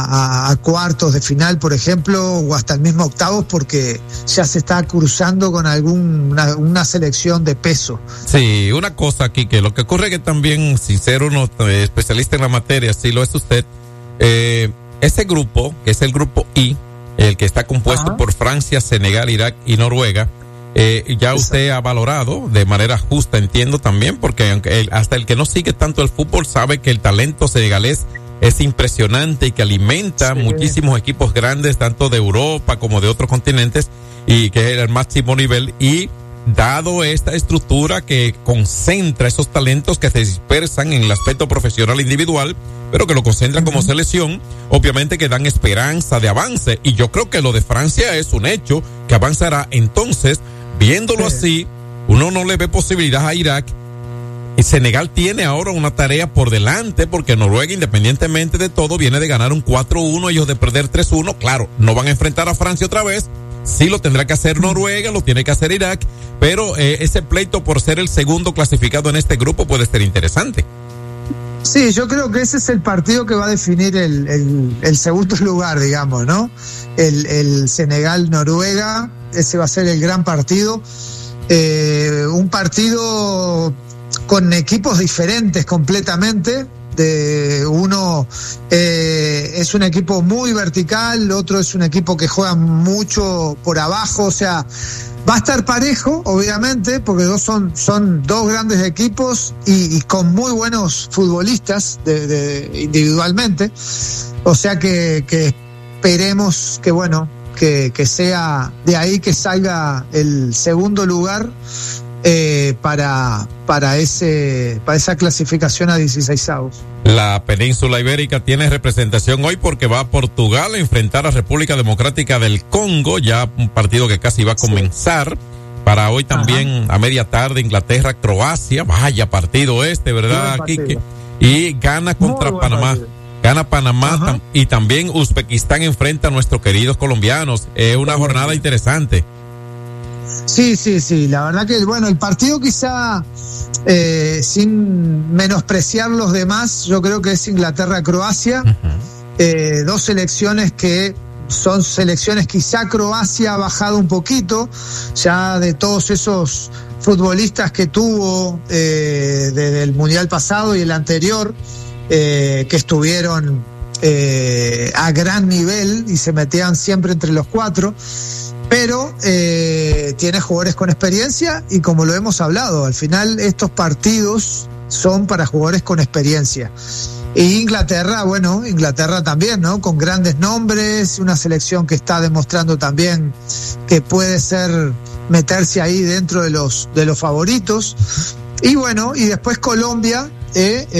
a cuartos de final, por ejemplo, o hasta el mismo octavos, porque ya se está cruzando con una selección de peso. Sí, una cosa aquí, que lo que ocurre es que también, sin ser uno especialista en la materia, si lo es usted, ese grupo, que es el grupo I, el que está compuesto por Francia, Senegal, Irak y Noruega, ya usted ha valorado de manera justa, entiendo también, porque aunque hasta el que no sigue tanto el fútbol sabe que el talento senegalés es impresionante y que alimenta muchísimos equipos grandes, tanto de Europa como de otros continentes, y que es el máximo nivel. Y dado esta estructura que concentra esos talentos que se dispersan en el aspecto profesional individual, pero que lo concentran como selección, obviamente que dan esperanza de avance. Y yo creo que lo de Francia es un hecho que avanzará. Entonces, viéndolo así, uno no le ve posibilidad a Irak. Y Senegal tiene ahora una tarea por delante, porque Noruega, independientemente de todo, viene de ganar un 4-1, ellos de perder 3-1. Claro, no van a enfrentar a Francia otra vez. Sí lo tendrá que hacer Noruega, lo tiene que hacer Irak, pero ese pleito por ser el segundo clasificado en este grupo puede ser interesante. Sí, yo creo que ese es el partido que va a definir el segundo lugar, digamos, ¿no? El Senegal-Noruega, ese va a ser el gran partido. Un partido con equipos diferentes completamente. Uno es un equipo muy vertical, el otro es un equipo que juega mucho por abajo, o sea, va a estar parejo, obviamente, porque son dos grandes equipos y con muy buenos futbolistas individualmente, o sea que esperemos que bueno, que sea de ahí que salga el segundo lugar para esa clasificación a 16avos. La península ibérica tiene representación hoy porque va a Portugal a enfrentar a República Democrática del Congo, ya un partido que casi va a comenzar. Para hoy también a media tarde Inglaterra, Croacia, vaya partido ¿verdad? Quique? Y gana contra Panamá. Gana Panamá y también Uzbekistán enfrenta a nuestros queridos colombianos. Es una jornada interesante. Sí, la verdad que, bueno, el partido quizá, sin menospreciar los demás, yo creo que es Inglaterra-Croacia, dos selecciones que son selecciones, quizá Croacia ha bajado un poquito, ya de todos esos futbolistas que tuvo desde el Mundial pasado y el anterior, que estuvieron a gran nivel y se metían siempre entre los cuatro. Pero tiene jugadores con experiencia y como lo hemos hablado, al final estos partidos son para jugadores con experiencia. Y Inglaterra también, ¿no? Con grandes nombres, una selección que está demostrando también que puede meterse ahí dentro de los favoritos. Y bueno, y después Colombia,